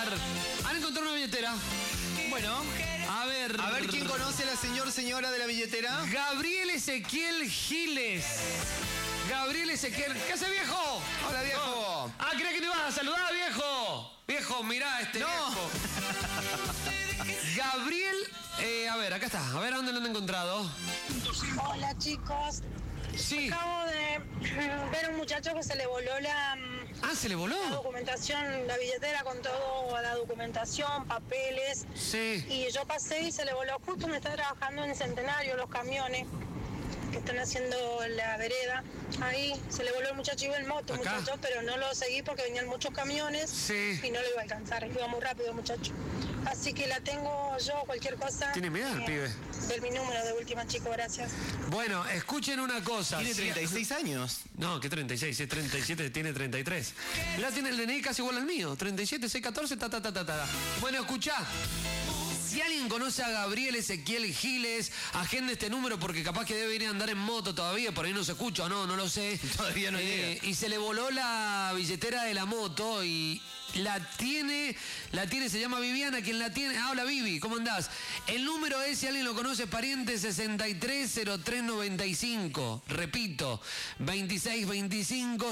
Han encontrado una billetera. Bueno, A ver quién conoce a la señora de la billetera. Gabriel Ezequiel Giles. Gabriel Ezequiel. ¿Qué hace, viejo? Hola, viejo. Ah, ¿crees que te ibas a saludar, viejo? Viejo, mirá No. viejo. Gabriel, a ver, acá está. A ver, ¿a dónde lo han encontrado? Hola chicos, Sí. acabo de ver a un muchacho que se le voló la Ah, ¿se le voló? documentación, la billetera con toda la documentación, papeles. Sí. Y yo pasé y se le voló justo donde está trabajando en Centenario, los camiones que están haciendo la vereda. Ahí se le voló el muchacho, iba en moto, Acá. muchacho, pero no lo seguí porque venían muchos camiones Sí. y no lo iba a alcanzar, iba muy rápido el muchacho. Así que la tengo yo, cualquier cosa. Tiene miedo el pibe. Ver mi número de última, chico, gracias. Bueno, escuchen una cosa. Tiene Si- 36 años. No, que 36, es 37, tiene 33. Mirá, tiene el DNI casi igual al mío. 37, 614, ta. Bueno, escuchá. Si alguien conoce a Gabriel Ezequiel Giles, agende este número porque capaz que debe ir a andar en moto todavía, por ahí no se escucha o no lo sé. Todavía no llega. Y se le voló la billetera de la moto y la tiene, se llama Viviana, quien la tiene. Ah, hola Vivi, ¿cómo andás? El número es, si alguien lo conoce, pariente 630395. Repito, 2625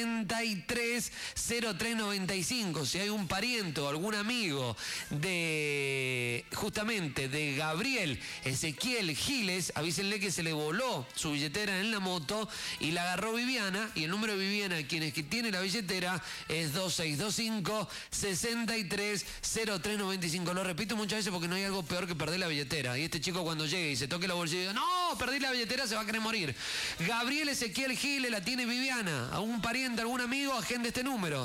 630395. Si hay un pariente o algún amigo de justamente de Gabriel Ezequiel Giles, avísenle que se le voló su billetera en la moto y la agarró Viviana, y el número de Viviana, quien es que tiene la billetera, es 2625 630395. Lo repito muchas veces porque no hay algo peor que perder la billetera. Y este chico cuando llegue y se toque la bolsilla y diga, no, perdí la billetera, se va a querer morir. Gabriel Ezequiel Giles la tiene Viviana. A un pariente, algún amigo, agende este número,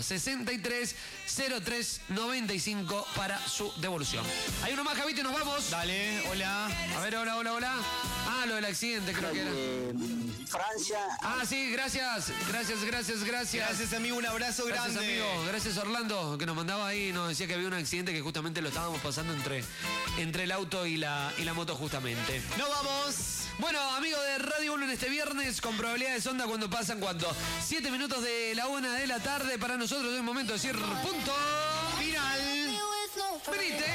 630395 para su devolución. Hay uno más, Javito, y nos vamos. Dale, hola. A ver, hola. Ah, lo del accidente creo que era. Francia. Ah, sí, gracias, Gracias, amigo, un abrazo Gracias, grande. amigo. Gracias, Orlando, que nos mandaba ahí, nos decía que había un accidente que justamente lo estábamos pasando entre el auto y la moto justamente. ¡Nos vamos! Bueno, amigos de Radio 1 en este viernes, con probabilidades onda cuando pasan, ¿cuánto? 7 minutos de la 1 de la tarde. Para nosotros es el momento de decir punto final. Venite.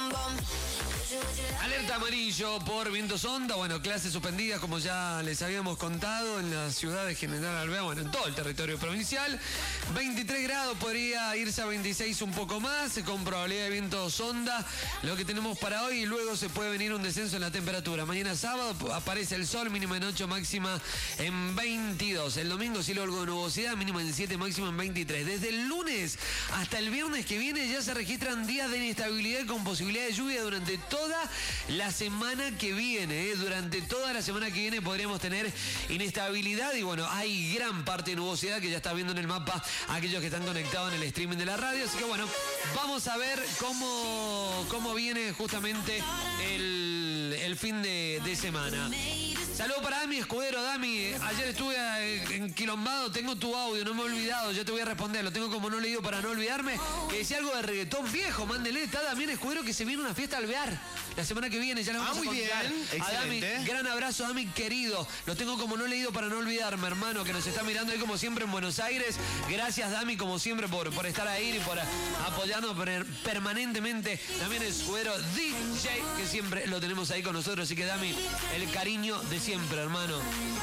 Alerta amarillo por vientos onda, bueno, clases suspendidas como ya les habíamos contado en la ciudad de General Alvear, bueno, en todo el territorio provincial. 23 grados, podría irse a 26 un poco más, con probabilidad de vientos onda, lo que tenemos para hoy, y luego se puede venir un descenso en la temperatura. Mañana sábado aparece el sol, mínima en 8, máxima en 22. El domingo cielo algo de nubosidad, mínima en 7, máxima en 23. Desde el lunes hasta el viernes que viene ya se registran días de inestabilidad con posibilidad de lluvia durante toda la semana que viene. Durante toda la semana que viene podríamos tener inestabilidad y bueno, hay gran parte de nubosidad que ya está viendo en el mapa aquellos que están conectados en el streaming de la radio. Así que bueno, vamos a ver cómo viene justamente el fin de semana. Saludos para Dami Escudero. Dami, ayer estuve enquilombado, tengo tu audio, no me he olvidado, ya te voy a responder, lo tengo como no leído para no olvidarme, que decía algo de reggaetón viejo, mándele, está Damián Escudero que se viene una fiesta Alvear la semana que viene, ya lo vamos a muy contar. bien, A Dami, excelente. gran abrazo, Dami querido, lo tengo como no leído para no olvidarme, hermano, que nos está mirando ahí como siempre en Buenos Aires. Gracias, Dami, como siempre por estar ahí y por apoyarnos permanentemente. Damián Escudero, DJ, que siempre lo tenemos ahí con nosotros, así que Dami, el cariño de siempre, hermano.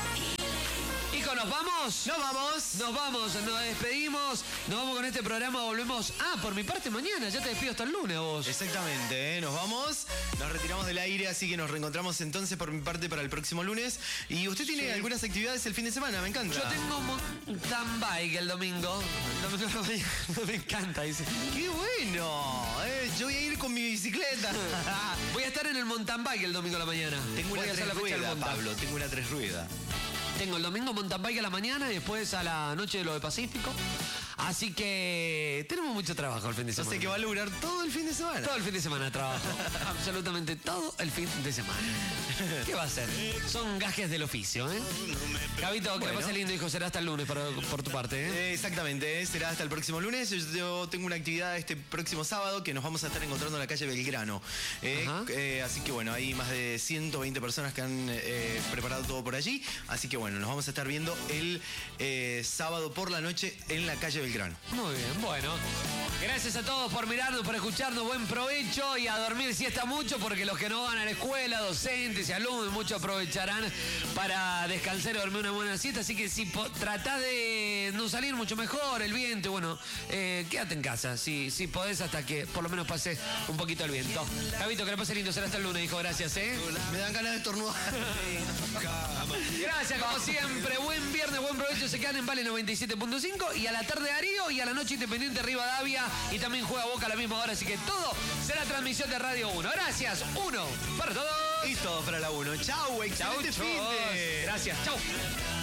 Hijo, ¿nos vamos? ¡Nos vamos! Nos vamos, nos despedimos, nos vamos con este programa, volvemos. Ah, por mi parte mañana, ya te despido hasta el lunes vos. Exactamente, nos vamos, nos retiramos del aire, así que nos reencontramos entonces por mi parte para el próximo lunes. Y usted tiene algunas actividades el fin de semana, me encanta. Yo tengo mountain bike el domingo. El domingo a la mañana, me encanta, dice. ¡Qué bueno! Yo voy a ir con mi bicicleta. Voy a estar en el mountain bike el domingo a la mañana. Tengo Voy una a hacer la tres fecha del rueda, mountain. Pablo, tengo una 3 rueda. Tengo el domingo mountain bike a la mañana y después a la noche de lo de Pacífico. Así que tenemos mucho trabajo el fin de No semana. sé que va a lograr todo el fin de semana. Todo el fin de semana trabajo. Absolutamente todo el fin de semana. ¿Qué va a ser? Son gajes del oficio, ¿eh? Gabito, que la pase lindo, hijo. Será hasta el lunes por tu parte, ¿eh? Exactamente, será hasta el próximo lunes. Yo tengo una actividad este próximo sábado que nos vamos a estar encontrando en la calle Belgrano. Así que bueno, hay más de 120 personas que han preparado todo por allí. Así que bueno, nos vamos a estar viendo el sábado por la noche en la calle Belgrano. Belgrano. Muy bien, bueno. Gracias a todos por mirarnos, por escucharnos. Buen provecho y a dormir siesta mucho, porque los que no van a la escuela, docentes y alumnos, muchos aprovecharán para descansar y dormir una buena siesta. Así que si tratás de no salir, mucho mejor, el viento, bueno, quédate en casa, si podés, hasta que por lo menos pase un poquito el viento. Javito, que le pase lindo, será hasta el lunes, hijo, gracias, Me dan ganas de estornudar. Gracias, como siempre, buen viernes, buen provecho, se quedan en Vale 97.5 y a la tarde Darío y a la noche Independiente Rivadavia y también juega Boca a la misma hora, así que todo será transmisión de Radio 1. Gracias, 1 para todos. Y todo para la 1. Chau, excelente fin de... Gracias, chau.